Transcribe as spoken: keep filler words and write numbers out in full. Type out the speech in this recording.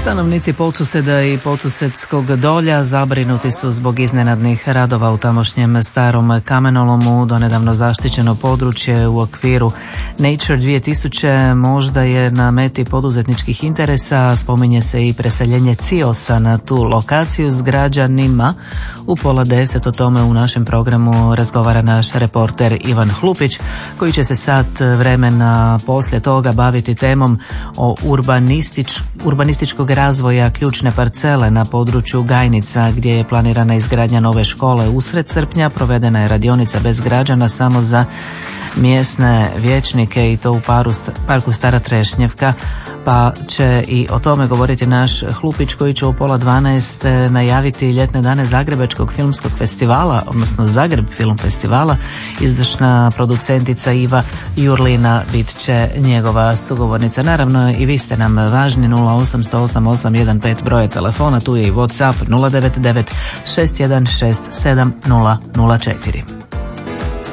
Stanovnici Podsuseda i Podsusedskog dolja zabrinuti su zbog iznenadnih radova u tamošnjem starom kamenolomu. Donedavno zaštićeno područje u okviru Nature dvije tisuće možda je na meti poduzetničkih interesa. Spominje se i preseljenje Ciosa na tu lokaciju s građanima. U pola deset o tome u našem programu razgovara naš reporter Ivan Hlupić, koji će se sat vremena poslije toga baviti temom o urbanistič, urbanističkog razvoja ključne parcele na području Gajnica, gdje je planirana izgradnja nove škole. Usred srpnja provedena je radionica bez građana samo za mjesne vijećnike i to u paru, parku Stara Trešnjevka, pa će i o tome govoriti naš Hlupić, koji će u pola dvanaest najaviti ljetne dane Zagrebačkog filmskog festivala, odnosno Zagreb film festivala. Izvršna producentica Iva Jurlina bit će njegova sugovornica. Naravno i vi ste nam važni. Nula osam osam osam osam jedan pet broje telefona, tu je i WhatsApp nula devet devet šest jedan šest sedam nula nula četiri.